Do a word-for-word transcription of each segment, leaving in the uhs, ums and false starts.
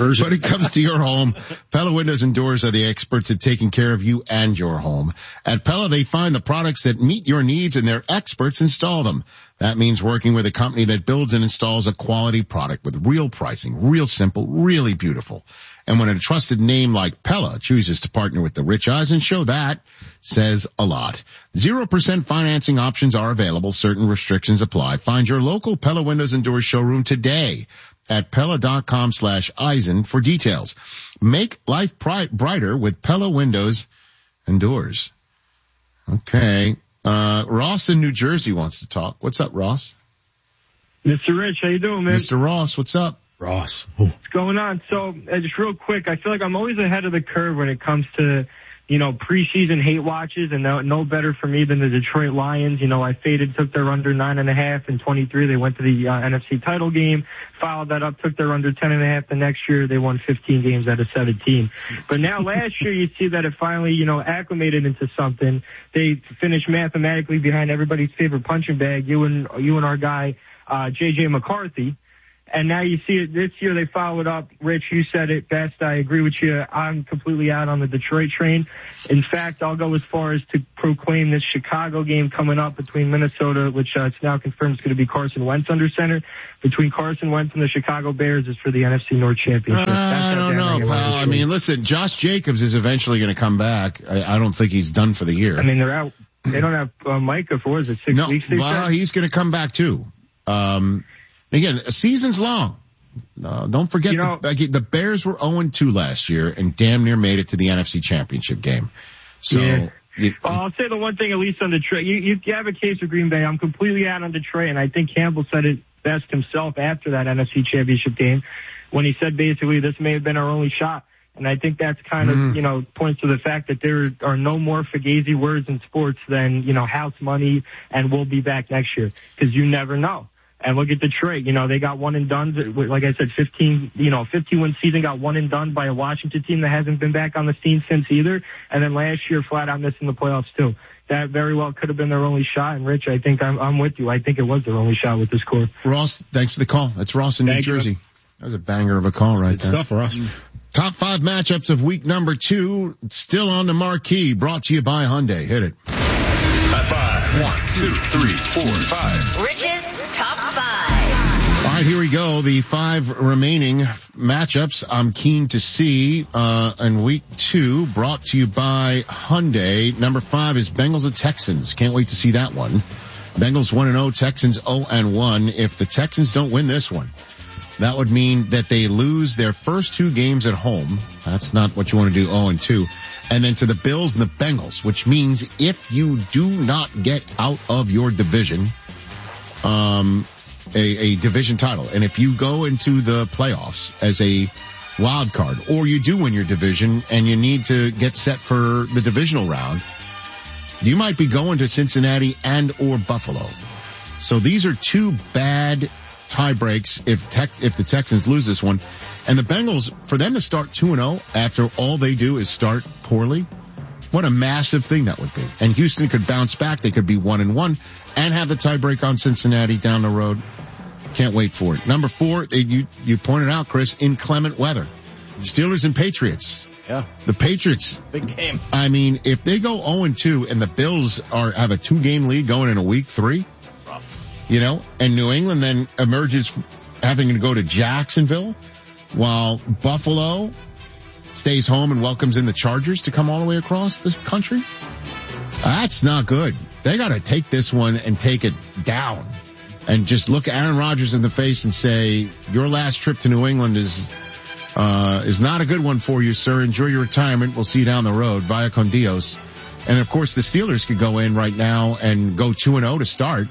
version. When it comes to your home, Pella Windows and Doors are the experts at taking care of you and your home. At Pella, they find the products that meet your needs and their experts install them. That means working with a company that builds and installs a quality product with real pricing, real simple, really beautiful. And when a trusted name like Pella chooses to partner with the Rich Eisen Show, that says a lot. Zero percent financing options are available. Certain restrictions apply. Find your local Pella Windows and Doors showroom today at Pella.com slash Eisen for details. Make life pri- brighter with Pella Windows and Doors. Okay. Uh, Ross in New Jersey wants to talk. What's up, Ross? Mister Rich, how you doing, man? Mister Ross, what's up? Ross. What's going on? So, uh, just real quick, I feel like I'm always ahead of the curve when it comes to, you know, preseason hate watches, and no, no better for me than the Detroit Lions. You know, I faded, took their under nine and a half in twenty-three. They went to the uh, N F C title game, followed that up, took their under ten and a half the next year. They won fifteen games out of seventeen. But now last year you see that it finally, you know, acclimated into something. They finished mathematically behind everybody's favorite punching bag, you and, you and our guy, uh, J J McCarthy. And now you see it this year. They followed up. Rich, you said it best. I agree with you. I'm completely out on the Detroit train. In fact, I'll go as far as to proclaim this Chicago game coming up between Minnesota, which uh, it's now confirmed is going to be Carson Wentz under center, between Carson Wentz and the Chicago Bears is for the N F C North Championship. Uh, I don't know, pal. I mean, listen, Josh Jacobs is eventually going to come back. I, I don't think he's done for the year. I mean, they're out. They don't have uh, Micah for, is it six no, weeks? Well, said? he's going to come back too. Um, Again, a season's long. Uh, don't forget, you know, the, the Bears were oh and two last year and damn near made it to the N F C Championship game. So, yeah. you, well, I'll say the one thing, at least on Detroit, you, you, you have a case with Green Bay. I'm completely out on Detroit, and I think Campbell said it best himself after that N F C Championship game when he said basically this may have been our only shot. And I think that's kind of, mm. you know, points to the fact that there are no more fugazi words in sports than, you know, house money and we'll be back next year, because you never know. And look at Detroit. You know, they got one and done. Like I said, fifteen, you know, fifty-win season, got one and done by a Washington team that hasn't been back on the scene since either. And then last year, flat out missing the playoffs too. That very well could have been their only shot. And Rich, I think I'm, I'm with you. I think it was their only shot with this core. Ross, thanks for the call. That's Ross in New Thank Jersey. You. That was a banger of a call right Good there. Stuff, Ross. Top five matchups of week number two, still on the marquee, brought to you by Hyundai. Hit it. At five. One, two, three, four, five. Rich's top five. All right, here we go. The five remaining matchups I'm keen to see uh in week two, brought to you by Hyundai. Number five is Bengals at Texans. Can't wait to see that one. Bengals one and oh, Texans oh and one. If the Texans don't win this one, that would mean that they lose their first two games at home. That's not what you want to do, oh and two. And then to the Bills and the Bengals, which means if you do not get out of your division, um, a, a division title, and if you go into the playoffs as a wild card, or you do win your division and you need to get set for the divisional round, you might be going to Cincinnati and or Buffalo. So these are two bad tie breaks if Tex, if the Texans lose this one. And the Bengals, for them to start two and oh after all they do is start poorly, what a massive thing that would be. And Houston could bounce back. They could be one and one and have the tie break on Cincinnati down the road. Can't wait for it. Number four, you, you pointed out, Chris, inclement weather. Steelers and Patriots. Yeah. The Patriots. Big game. I mean, if they go oh and two and the Bills are, have a two game lead going into week three, rough. You know, and New England then emerges having to go to Jacksonville while Buffalo stays home and welcomes in the Chargers to come all the way across the country. That's not good. They got to take this one and take it down and just look Aaron Rodgers in the face and say, your last trip to New England is, uh, is not a good one for you, sir. Enjoy your retirement. We'll see you down the road. Via con Dios. And of course the Steelers could go in right now and go two and oh to start.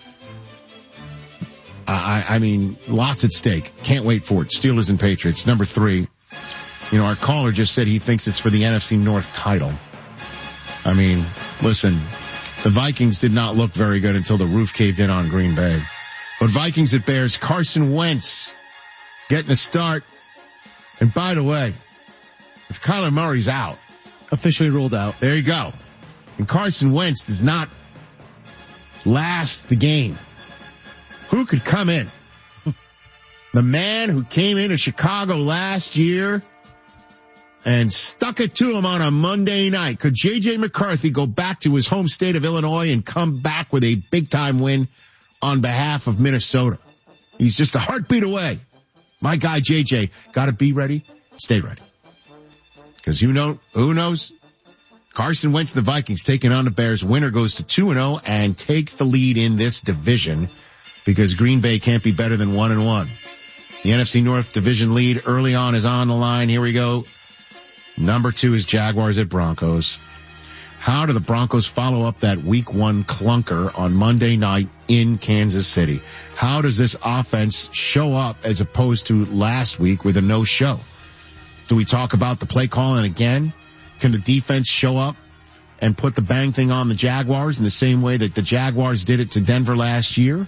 I, I mean, lots at stake. Can't wait for it. Steelers and Patriots. Number three. You know, our caller just said he thinks it's for the N F C North title. I mean, listen, the Vikings did not look very good until the roof caved in on Green Bay. But Vikings at Bears, Carson Wentz getting a start. And by the way, if Kyler Murray's out. Officially ruled out. There you go. And Carson Wentz does not last the game. Who could come in? The man who came into Chicago last year and stuck it to him on a Monday night. Could J J McCarthy go back to his home state of Illinois and come back with a big-time win on behalf of Minnesota? He's just a heartbeat away. My guy J J, got to be ready, stay ready. Because you know, who knows? Carson Wentz, the Vikings, taking on the Bears. Winner goes to two and oh and takes the lead in this division because Green Bay can't be better than one and one. The N F C North division lead early on is on the line. Here we go. Number two is Jaguars at Broncos. How do the Broncos follow up that week one clunker on Monday night in Kansas City? How does this offense show up as opposed to last week with a no-show? Do we talk about the play calling again? Can the defense show up and put the bang thing on the Jaguars in the same way that the Jaguars did it to Denver last year?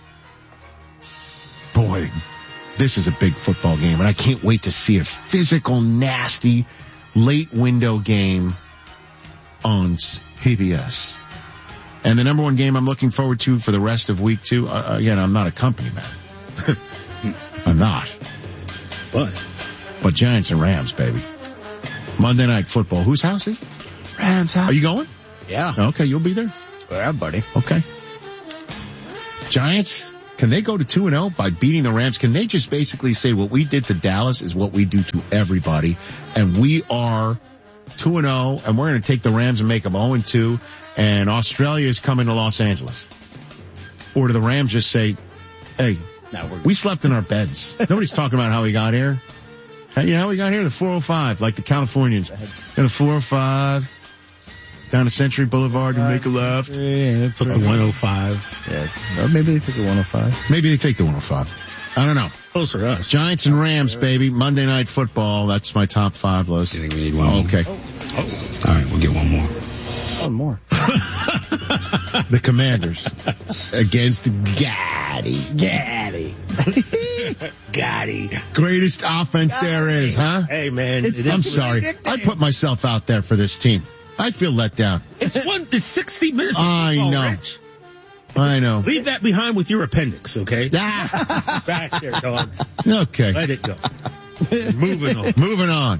Boy, this is a big football game, and I can't wait to see a physical, nasty, late window game on P B S. And the number one game I'm looking forward to for the rest of week two, uh, again, I'm not a company man. I'm not. But? But Giants and Rams, baby. Monday Night Football. Whose house is it? Rams house. Are you going? Yeah. Okay, you'll be there. Yeah, buddy. Okay. Giants, can they go to two and oh by beating the Rams? Can they just basically say what we did to Dallas is what we do to everybody, and we are two and oh, and we're going to take the Rams and make them oh and two, and Australia is coming to Los Angeles? Or do the Rams just say, hey, no, we're- we slept in our beds. Nobody's talking about how we got here. You know how we got here? The four oh five, like the Californians. In the four oh five, down to Century Boulevard, you make a left. Yeah, took the one oh five. Yeah. Or maybe they took the one oh five. Maybe they take the one oh five. I don't know. Close for us. Giants and Rams, baby. Monday Night Football. That's my top five list. You think we need one more? Okay. Oh. Oh. All right, we'll get one more. One more. The Commanders against the Gaddy. Gaddy. Gaddy. Greatest offense Gaddy. There is, huh? Hey, man. It's, I'm sorry. I put myself out there for this team. I feel let down. It's one, it's sixty minutes. I know. Rich. I know. Leave that behind with your appendix, okay? Ah. Back there, dog. Okay. Let it go. Moving on. Moving on.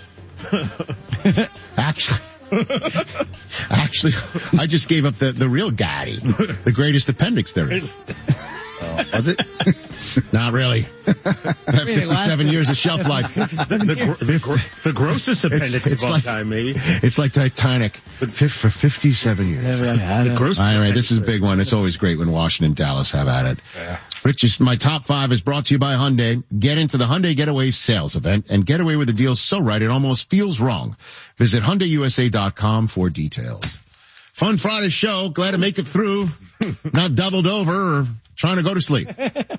Actually, actually, I just gave up the, the real Gaddy, the greatest appendix there is. Oh, was it? Not really. fifty-seven years of shelf life. the, gr- the grossest appendix it's, it's of all like, time, maybe. It's like Titanic for fifty-seven years. The grossest. All right, this is a big one. It's always great when Washington and Dallas have at it. Yeah. Rich, my top five is brought to you by Hyundai. Get into the Hyundai Getaway sales event and get away with the deal so right it almost feels wrong. Visit Hyundai U S A dot com for details. Fun Friday show. Glad to make it through. Not doubled over or trying to go to sleep.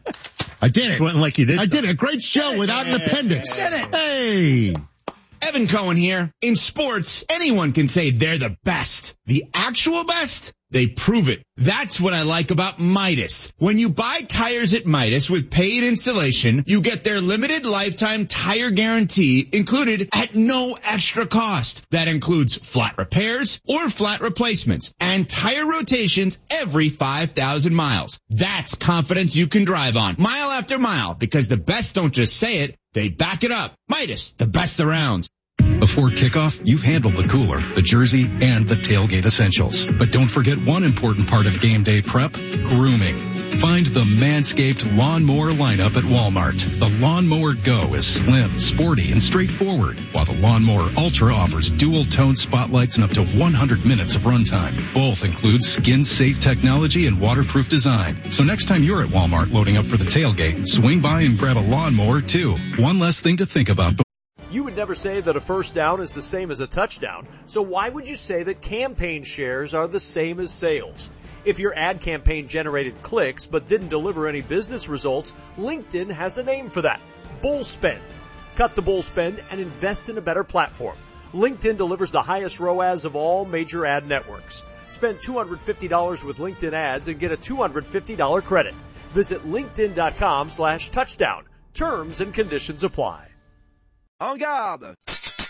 I did it. Like you did. I did it. A great show without an appendix. Did it. Hey. Evan Cohen here. In sports, anyone can say they're the best. The actual best? They prove it. That's what I like about Midas. When you buy tires at Midas with paid installation, you get their limited lifetime tire guarantee included at no extra cost. That includes flat repairs or flat replacements and tire rotations every five thousand miles. That's confidence you can drive on mile after mile because the best don't just say it, they back it up. Midas, the best around. Before kickoff, you've handled the cooler, the jersey, and the tailgate essentials. But don't forget one important part of game day prep, grooming. Find the Manscaped Lawnmower lineup at Walmart. The Lawnmower Go is slim, sporty, and straightforward, while the Lawnmower Ultra offers dual-tone spotlights and up to one hundred minutes of runtime. Both include skin-safe technology and waterproof design. So next time you're at Walmart loading up for the tailgate, swing by and grab a lawnmower too. One less thing to think about. You would never say that a first down is the same as a touchdown. So why would you say that campaign shares are the same as sales? If your ad campaign generated clicks but didn't deliver any business results, LinkedIn has a name for that. Bull spend. Cut the bull spend and invest in a better platform. LinkedIn delivers the highest R O A S of all major ad networks. Spend two hundred fifty dollars with LinkedIn ads and get a two hundred fifty dollars credit. Visit linkedin.com slash touchdown. Terms and conditions apply. En garde!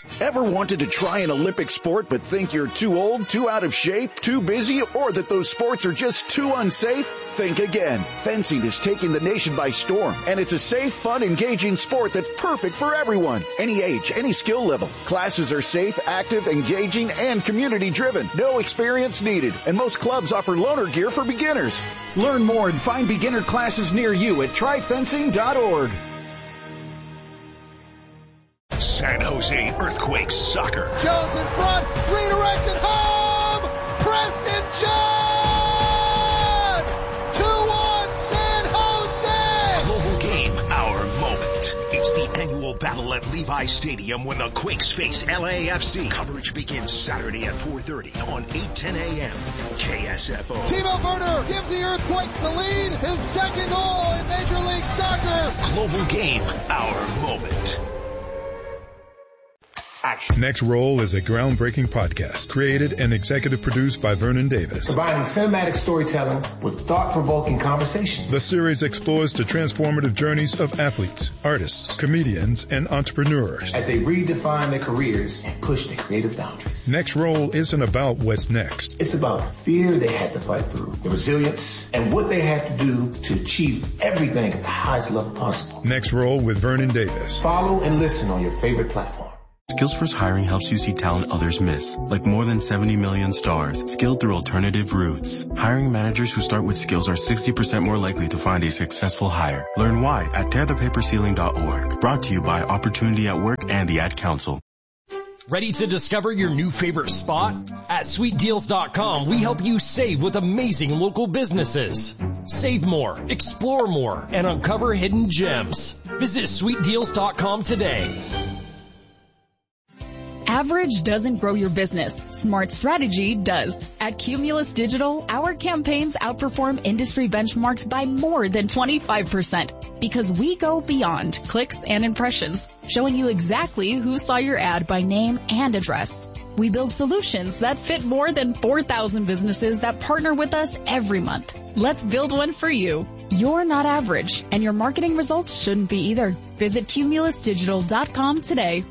Ever wanted to try an Olympic sport but think you're too old, too out of shape, too busy, or that those sports are just too unsafe? Think again. Fencing is taking the nation by storm, and it's a safe, fun, engaging sport that's perfect for everyone. Any age, any skill level. Classes are safe, active, engaging, and community-driven. No experience needed, and most clubs offer loaner gear for beginners. Learn more and find beginner classes near you at try fencing dot org. San Jose Earthquakes soccer. Jones in front, redirected home! Preston John! two one San Jose! Global game, our moment. It's the annual battle at Levi Stadium when the Quakes face L A F C. Coverage begins Saturday at four thirty on eight ten a.m. K S F O. Timo Werner gives the Earthquakes the lead. His second goal in Major League Soccer. Global game, our moment. Action. Next Roll is a groundbreaking podcast created and executive produced by Vernon Davis. Combining cinematic storytelling with thought-provoking conversations. The series explores the transformative journeys of athletes, artists, comedians, and entrepreneurs as they redefine their careers and push their creative boundaries. Next Roll isn't about what's next. It's about the fear they had to fight through, the resilience, and what they had to do to achieve everything at the highest level possible. Next Roll with Vernon Davis. Follow and listen on your favorite platform. Skillsforce Hiring helps you see talent others miss, like more than seventy million stars, skilled through alternative routes. Hiring managers who start with skills are sixty percent more likely to find a successful hire. Learn why at tear the paper ceiling dot org. Brought to you by Opportunity at Work and the Ad Council. Ready to discover your new favorite spot? At sweet deals dot com, we help you save with amazing local businesses. Save more, explore more, and uncover hidden gems. Visit sweet deals dot com today. Average doesn't grow your business. Smart strategy does. At Cumulus Digital, our campaigns outperform industry benchmarks by more than twenty-five percent because we go beyond clicks and impressions, showing you exactly who saw your ad by name and address. We build solutions that fit more than four thousand businesses that partner with us every month. Let's build one for you. You're not average, and your marketing results shouldn't be either. Visit cumulus digital dot com today.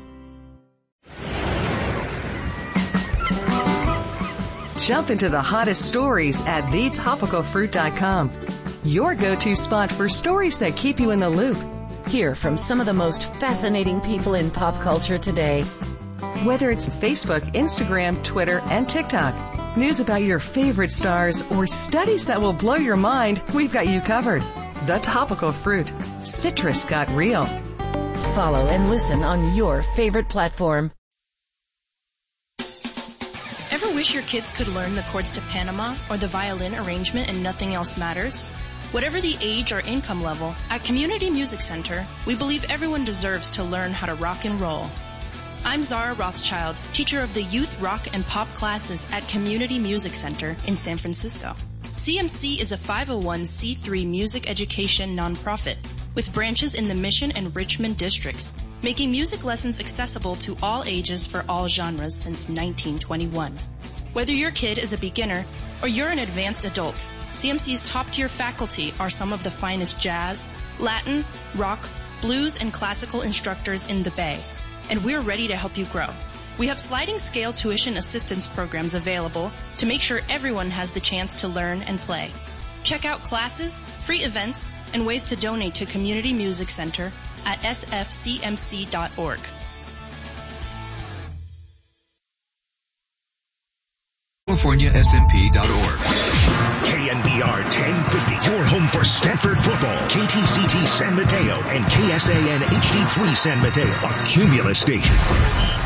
Jump into the hottest stories at the topical fruit dot com. Your go-to spot for stories that keep you in the loop. Hear from some of the most fascinating people in pop culture today. Whether it's Facebook, Instagram, Twitter, and TikTok, news about your favorite stars, or studies that will blow your mind, we've got you covered. The Topical Fruit. Citrus got real. Follow and listen on your favorite platform. Ever wish your kids could learn the chords to Panama or the violin arrangement and nothing else matters? Whatever the age or income level, at Community Music Center, we believe everyone deserves to learn how to rock and roll. I'm Zara Rothschild, teacher of the youth rock and pop classes at Community Music Center in San Francisco. C M C is a five oh one c three music education nonprofit with branches in the Mission and Richmond districts, making music lessons accessible to all ages for all genres since nineteen twenty-one. Whether your kid is a beginner or you're an advanced adult, C M C's top-tier faculty are some of the finest jazz, Latin, rock, blues, and classical instructors in the Bay, and we're ready to help you grow. We have sliding scale tuition assistance programs available to make sure everyone has the chance to learn and play. Check out classes, free events, and ways to donate to Community Music Center at s f c m c dot org. California S M P dot org. K N B R ten fifty, your home for Stanford football. K T C T San Mateo and K S A N H D three San Mateo, a Cumulus station.